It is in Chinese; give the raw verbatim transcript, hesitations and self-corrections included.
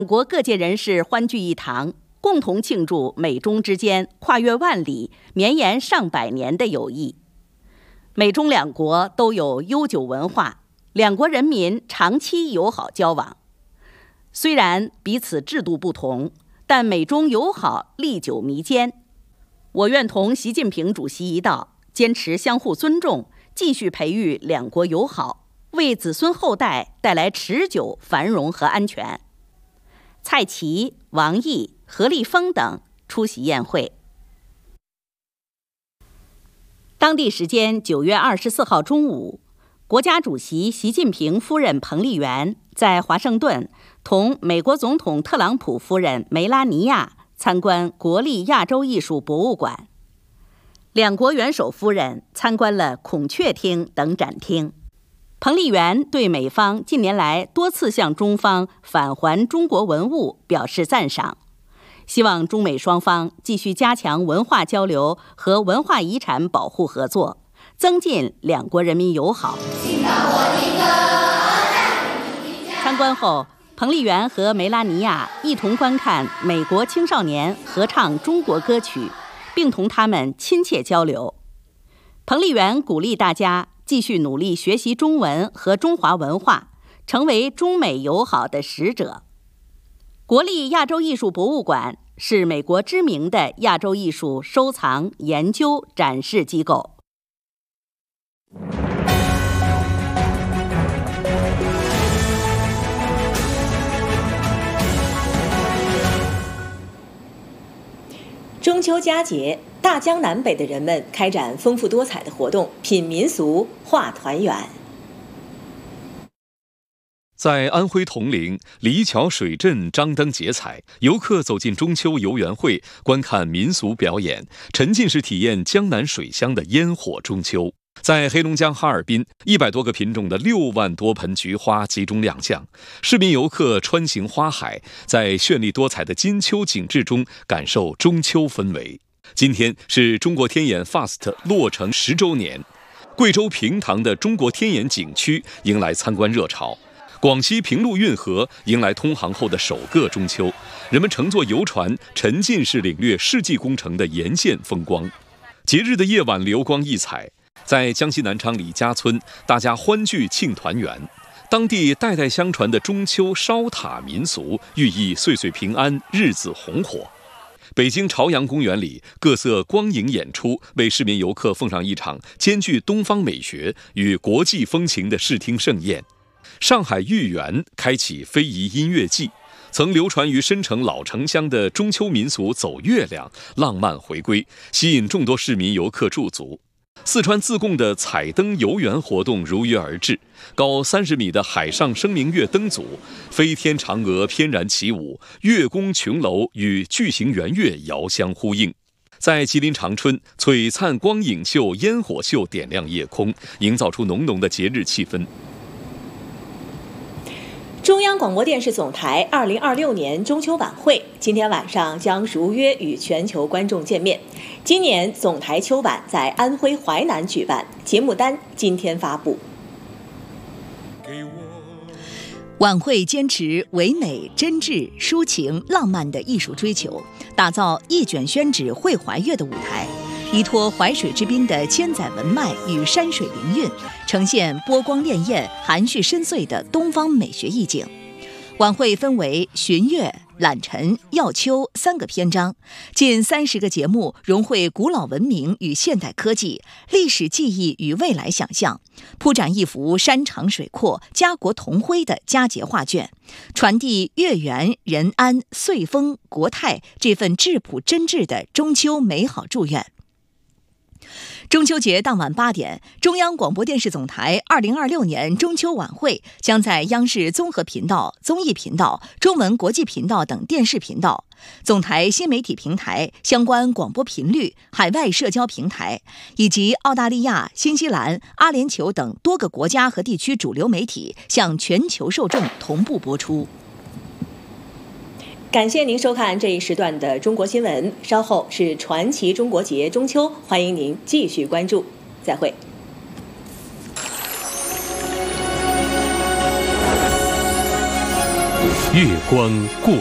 国各界人士欢聚一堂，共同庆祝美中之间跨越万里、绵延上百年的友谊。美中两国都有悠久文化，两国人民长期友好交往。虽然彼此制度不同，但美中友好历久弥坚。我愿同习近平主席一道，坚持相互尊重，继续培育两国友好，为子孙后代带来持久繁荣和安全。蔡奇、王毅、何立峰等出席宴会。当地时间九月二十四号中午，国家主席习近平夫人彭丽媛在华盛顿同美国总统特朗普夫人梅拉尼亚参观国立亚洲艺术博物馆。两国元首夫人参观了孔雀厅等展厅。彭丽媛对美方近年来多次向中方返还中国文物表示赞赏，希望中美双方继续加强文化交流和文化遗产保护合作，增进两国人民友好。参观后，彭丽媛和梅拉尼亚一同观看美国青少年合唱中国歌曲，并同他们亲切交流。彭丽媛鼓励大家继续努力学习中文和中华文化，成为中美友好的使者。国立亚洲艺术博物馆是美国知名的亚洲艺术收藏、研究、展示机构。 中秋佳节，大江南北的人们开展丰富多彩的活动，品民俗，话团圆。 在安徽铜陵黎桥水镇张灯结彩，游客走进中秋游园会，观看民俗表演，沉浸式体验江南水乡的烟火中秋。在黑龙江哈尔滨，一百多个品种的六万多盆菊花集中亮相，市民游客穿行花海，在绚丽多彩的金秋景致中感受中秋氛围。今天是中国天眼 F A S T 落成十周年，贵州平塘的中国天眼景区迎来参观热潮。广西平陆运河迎来通航后的首个中秋，人们乘坐游船沉浸式领略世纪工程的沿线风光。节日的夜晚流光溢彩，在江西南昌李家村，大家欢聚庆团圆。当地代代相传的中秋烧塔民俗，寓意岁岁平安，日子红火。北京朝阳公园里，各色光影演出为市民游客奉上一场兼具东方美学与国际风情的视听盛宴。上海豫园开启非遗音乐季，曾流传于深城老城乡的中秋民俗走月亮浪漫回归，吸引众多市民游客驻足。四川自贡的彩灯游园活动如约而至，高三十米的海上生明月灯组，飞天嫦娥翩然起舞，月宫琼楼与巨型圆月遥相呼应。在吉林长春，璀璨光影秀、烟火秀点亮夜空，营造出浓浓的节日气氛。 中央广播电视总台二零二六年中秋晚会今天晚上将如约与全球观众见面。今年总台秋晚在安徽淮南举办，节目单今天发布。 晚会坚持唯美、真挚、抒情、浪漫的艺术追求，打造一卷宣纸绘怀月的舞台，依托淮水之滨的千载文脉与山水灵韵，呈现波光潋滟、含蓄深邃的东方美学意境。晚会分为寻月、揽晨、耀秋三个篇章，近三十个节目融汇古老文明与现代科技、历史记忆与未来想象，铺展一幅山长水阔、家国同辉的佳节画卷，传递月圆人安、岁丰国泰这份质朴真挚的中秋美好祝愿。中秋节当晚八点，中央广播电视总台二零二六年中秋晚会将在央视综合频道、综艺频道、中文国际频道等电视频道、总台新媒体平台、相关广播频率、海外社交平台以及澳大利亚、新西兰、阿联酋等多个国家和地区主流媒体向全球受众同步播出。 感谢您收看这一时段的中国新闻，稍后是传奇中国节中秋，欢迎您继续关注，再会。 Thank you. 月光过